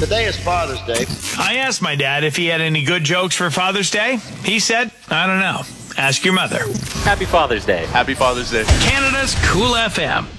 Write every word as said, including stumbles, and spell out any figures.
Today is Father's Day. I asked my dad if he had any good jokes for Father's Day. He said, I don't know. Ask your mother. Happy Father's Day. Happy Father's Day. Canada's Cool F M.